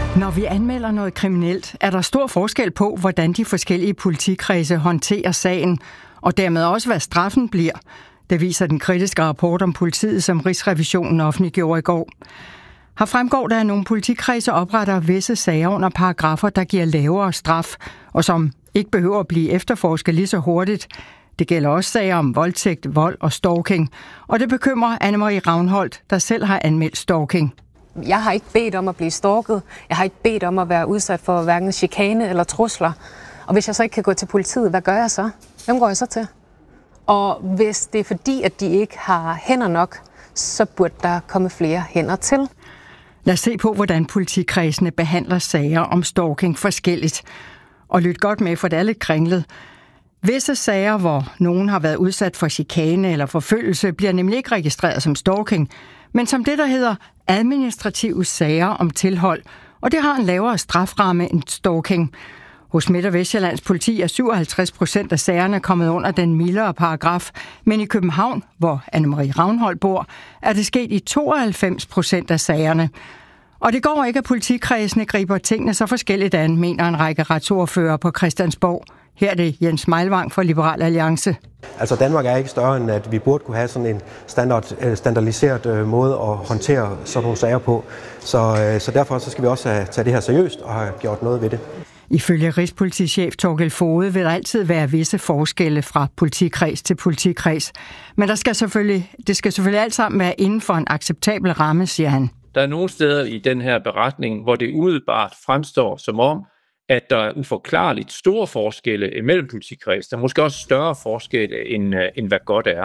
Når vi anmelder noget kriminelt, er der stor forskel på, hvordan de forskellige politikredse håndterer sagen, og dermed også, hvad straffen bliver. Det viser den kritiske rapport om politiet, som Rigsrevisionen offentliggjorde i går. Her fremgår der, at nogle politikredse opretter visse sager under paragrafer, der giver lavere straf, og som ikke behøver at blive efterforsket lige så hurtigt. Det gælder også sager om voldtægt, vold og stalking, og det bekymrer Anne-Marie Ravnholt, der selv har anmeldt stalking. Jeg har ikke bedt om at blive stalket. Jeg har ikke bedt om at være udsat for hverken chikane eller trusler. Og hvis jeg så ikke kan gå til politiet, hvad gør jeg så? Hvem går jeg så til? Og hvis det er fordi, at de ikke har hænder nok, så burde der komme flere hænder til. Lad os se på, hvordan politikredsene behandler sager om stalking forskelligt. Og lyt godt med, for det er lidt kringlet. Visse sager, hvor nogen har været udsat for chikane eller forfølgelse, bliver nemlig ikke registreret som stalking, men som det, der hedder administrative sager om tilhold, og det har en lavere straframme end stalking. Hos Midt- og Vestjyllands politi er 57% af sagerne kommet under den mildere paragraf, men i København, hvor Anne-Marie Ravnholt bor, er det sket i 92% af sagerne. Og det går ikke, at politikredsene griber tingene så forskelligt an, mener en række retsordfører på Christiansborg. Her er det Jens Meilvang fra Liberal Alliance. Altså Danmark er ikke større end, at vi burde kunne have sådan en standardiseret måde at håndtere sådan nogle sager på. Så derfor så skal vi også tage det her seriøst og have gjort noget ved det. Ifølge Rigspolitichef Thorkild Foged vil der altid være visse forskelle fra politikreds til politikreds. Men det skal selvfølgelig alt sammen være inden for en acceptabel ramme, siger han. Der er nogle steder i den her beretning, hvor det umiddelbart fremstår som om, at der er uforklarligt store forskelle imellem politikreds. Der er måske også større forskelle, end hvad godt er.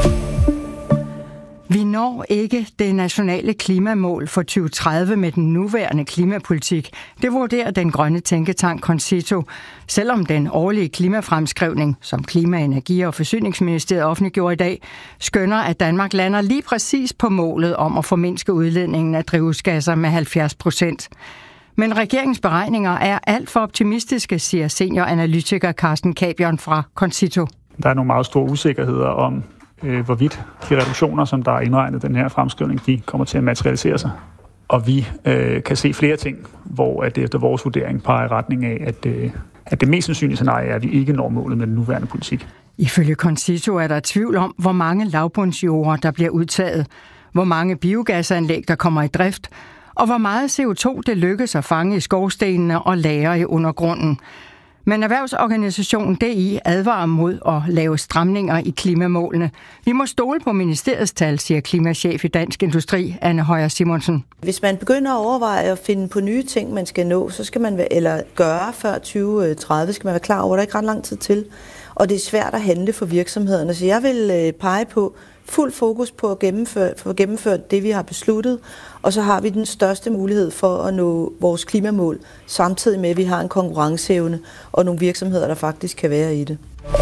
Vi når ikke det nationale klimamål for 2030 med den nuværende klimapolitik. Det vurderer den grønne tænketank Concito, selvom den årlige klimafremskrivning, som Klima-, Energi- og Forsyningsministeriet offentliggjorde i dag, skønner, at Danmark lander lige præcis på målet om at formindske udledningen af drivhusgasser med 70%. Men regeringens beregninger er alt for optimistiske, siger senioranalytiker Carsten Cabion fra Concito. Der er nogle meget store usikkerheder om, hvorvidt de reduktioner, som der er indregnet den her fremskrivning, de kommer til at materialisere sig. Og vi kan se flere ting, hvor det efter vores vurdering peger i retning af, at det mest sandsynlige scenarie er, at vi ikke når målet med den nuværende politik. Ifølge Concito er der tvivl om, hvor mange lavbundsjorder, der bliver udtaget, hvor mange biogasanlæg, der kommer i drift, og hvor meget CO2 det lykkes at fange i skorstenene og lagre i undergrunden. Men erhvervsorganisationen DI advarer mod at lave stramninger i klimamålene. Vi må stole på ministeriets tal, siger klimachef i Dansk Industri, Anne Højer Simonsen. Hvis man begynder at overveje at finde på nye ting, man skal nå, så skal man gøre før 2030, skal man være klar over, der er ikke ret lang tid til. Og det er svært at handle for virksomhederne, så jeg vil pege på fuld fokus på at gennemføre det, vi har besluttet, og så har vi den største mulighed for at nå vores klimamål, samtidig med, at vi har en konkurrenceevne og nogle virksomheder, der faktisk kan være i det.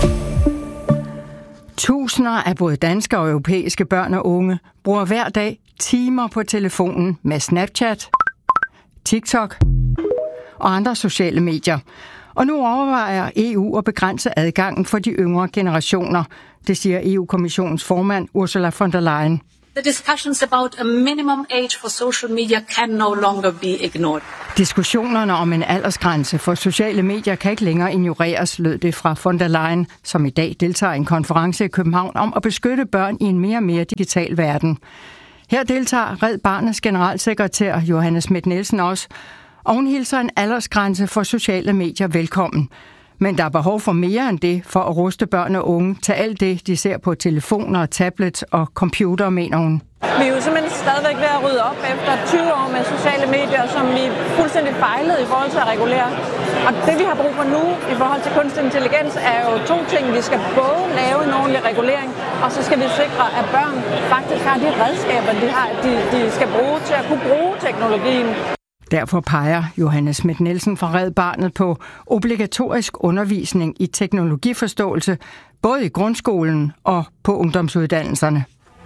Tusinder af både danske og europæiske børn og unge bruger hver dag timer på telefonen med Snapchat, TikTok og andre sociale medier. Og nu overvejer EU at begrænse adgangen for de yngre generationer. Det siger EU-kommissionens formand Ursula von der Leyen. The discussions about a minimum age for social media can no longer be ignored. Diskussionerne om en aldersgrænse for sociale medier kan ikke længere ignoreres, lød det fra von der Leyen, som i dag deltager i en konference i København om at beskytte børn i en mere og mere digital verden. Her deltager Red Barnets generalsekretær Johanne Schmidt-Nielsen også, og hun hilser en aldersgrænse for sociale medier velkommen. Men der er behov for mere end det for at ruste børn og unge til alt det, de ser på telefoner, tablets og computer, mener hun. Vi er jo simpelthen stadigvæk ved at rydde op efter 20 år med sociale medier, som vi fuldstændig fejlede i forhold til at regulere. Og det vi har brug for nu i forhold til kunstig intelligens er jo to ting. Vi skal både lave en ordentlig regulering, og så skal vi sikre, at børn faktisk har de redskaber, de skal bruge til at kunne bruge teknologien. Derfor peger Johanne Schmidt-Nielsen fra Red Barnet på obligatorisk undervisning i teknologiforståelse, både i grundskolen og på ungdomsuddannelserne.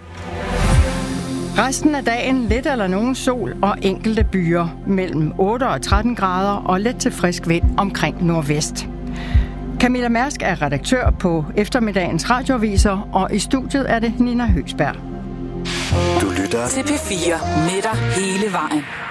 Resten af dagen lidt eller nogen sol og enkelte byer mellem 8 og 13 grader og let til frisk vind omkring nordvest. Camilla Mærsk er redaktør på eftermiddagens radioaviser, og i studiet er det Nina Høgsberg. Du lytter til P4 med dig hele vejen.